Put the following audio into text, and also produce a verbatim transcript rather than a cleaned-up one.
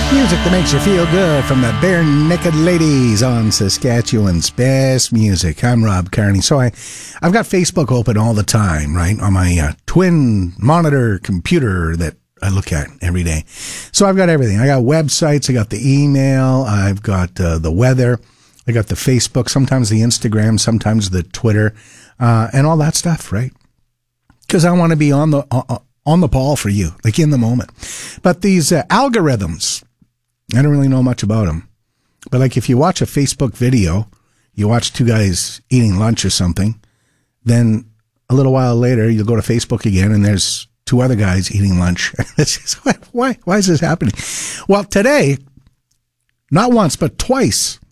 Music that makes you feel good from the Bare Naked Ladies on Saskatchewan's Best Music. I'm Rob Carney. So I, I've got Facebook open all the time, right, on my uh, twin monitor computer that I look at every day. So I've got everything. I got websites, I got the email, I've got uh, the weather, I got the Facebook, sometimes the Instagram, sometimes the Twitter, uh, and all that stuff, right? Because I want to be on the uh, on the ball for you, like in the moment. But these uh, algorithms, I don't really know much about them. But like if you watch a Facebook video, you watch two guys eating lunch or something, then a little while later you'll go to Facebook again and there's two other guys eating lunch. It's just, why, why is this happening? Well, today, not once, but twice,